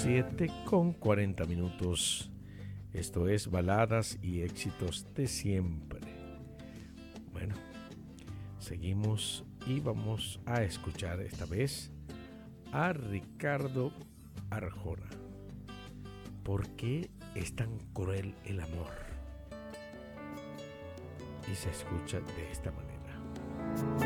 7:40. Esto es Baladas y Éxitos de Siempre. Bueno, seguimos y vamos a escuchar esta vez a Ricardo Arjona. ¿Por qué es tan cruel el amor? Y se escucha de esta manera.